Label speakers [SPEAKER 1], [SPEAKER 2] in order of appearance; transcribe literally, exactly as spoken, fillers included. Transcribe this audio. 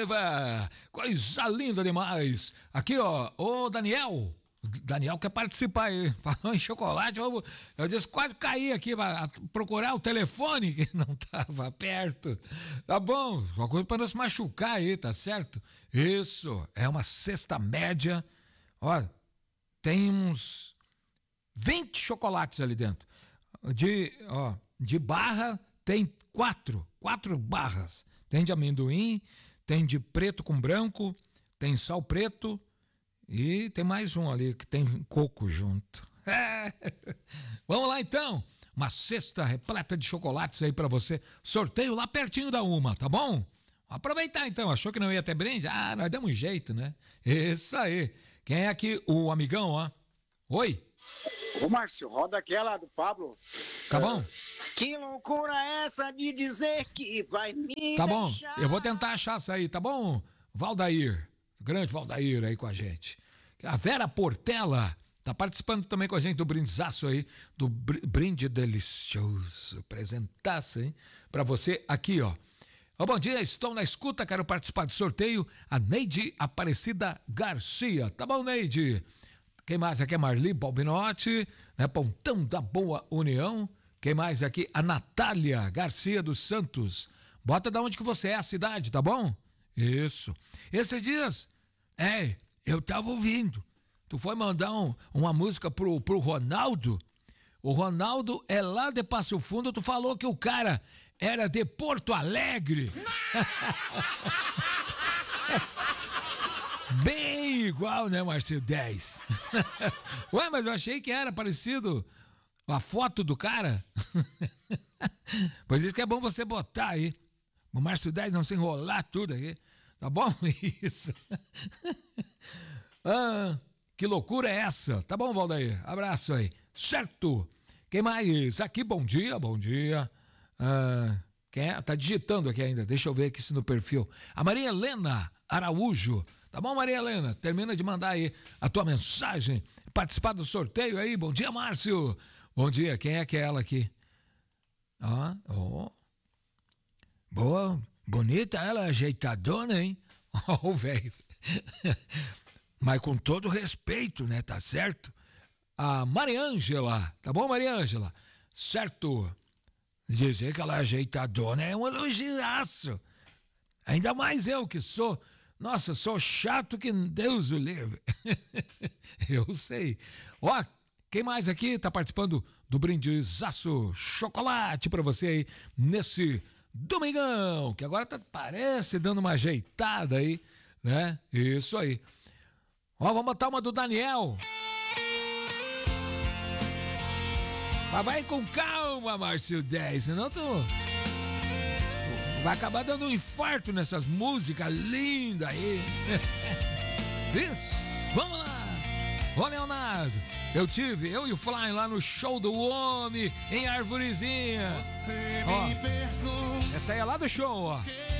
[SPEAKER 1] Silva, coisa linda demais. Aqui, ó, ô Daniel, Daniel quer participar aí, falou em chocolate, eu, eu disse, quase caí aqui pra procurar o telefone, que não tava perto. Tá bom, uma coisa pra não se machucar aí, tá certo? Isso, é uma cesta média, ó, tem uns vinte chocolates ali dentro. De, ó, de barra tem quatro, quatro barras. Tem de amendoim, tem de preto com branco, tem sal preto e tem mais um ali que tem coco junto. É. Vamos lá então, uma cesta repleta de chocolates aí pra você. Sorteio lá pertinho da uma, tá bom? Aproveitar então, achou que não ia ter brinde? Ah, nós damos um jeito, né? Isso aí. Quem é aqui? O amigão, ó. Oi.
[SPEAKER 2] Ô Márcio, roda aquela do Pablo.
[SPEAKER 1] Tá bom?
[SPEAKER 2] Que loucura é essa de dizer que vai me
[SPEAKER 1] Tá bom,
[SPEAKER 2] deixar.
[SPEAKER 1] eu vou tentar achar essa aí, tá bom? Valdair, grande Valdair aí com a gente. A Vera Portela tá participando também com a gente do brindezaço aí, do br- brinde delicioso, presentaço, hein? Pra você aqui, ó. Ó, bom dia, estou na escuta, quero participar do sorteio. A Neide Aparecida Garcia. Tá bom, Neide? Quem mais aqui é Marli Balbinotti, né? Pontão da Boa União. Quem mais aqui? A Natália Garcia dos Santos. Bota da onde que você é, a cidade, tá bom? Isso. Esses dias, é, eu tava ouvindo. Tu foi mandar um, uma música pro, pro Ronaldo. O Ronaldo é lá de Passo Fundo. Tu falou que o cara era de Porto Alegre. Bem igual, né, Márcio dez? Ué, mas eu achei que era parecido a foto do cara. Pois isso que é bom você botar aí. O Márcio dez não se enrolar tudo aí. Tá bom? Isso. Ah, que loucura é essa? Tá bom, Valdair? Abraço aí. Certo. Quem mais? Aqui, bom dia, bom dia. Ah, quem é? Tá digitando aqui ainda. Deixa eu ver aqui se no perfil. A Maria Helena Araújo. Tá bom, Maria Helena? Termina de mandar aí a tua mensagem. Participar do sorteio aí. Bom dia, Márcio. Bom dia. Quem é que é ela aqui? Ah, ó. Oh. Boa, bonita ela, ajeitadona, hein? Ó, oh, velho. Mas com todo respeito, né? Tá certo? A Mariângela. Tá bom, Mariângela? Certo. Dizer que ela é ajeitadona é um elogiaço. Ainda mais eu que sou... Nossa, sou chato que Deus o livre. Eu sei. Ó, quem mais aqui tá participando do brindezaço chocolate pra você aí nesse domingão, que agora tá, parece dando uma ajeitada aí, né? Isso aí. Ó, vamos botar uma do Daniel. Mas vai com calma, Márcio dez, senão tu... vai acabar dando um infarto nessas músicas lindas aí. Isso, vamos lá. Ô Leonardo, eu tive, eu e o Fly lá no show do Homem em Arvorezinha. Ó, essa aí é lá do show, ó.